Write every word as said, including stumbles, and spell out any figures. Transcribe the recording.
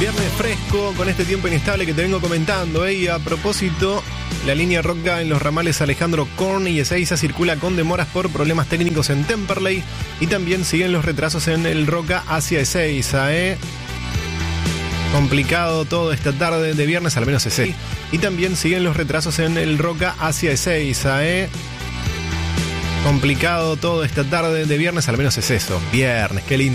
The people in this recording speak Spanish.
Viernes fresco con este tiempo inestable que te vengo comentando, ¿eh? Y a propósito, la línea Roca en los ramales Alejandro Korn y Ezeiza circula con demoras por problemas técnicos en Temperley y también siguen los retrasos en el Roca hacia Ezeiza, ¿eh? Complicado todo esta tarde de viernes, al menos es ese. Y también siguen los retrasos en el Roca hacia Ezeiza, ¿eh? Complicado todo esta tarde de viernes, al menos es eso. Viernes, qué lindo.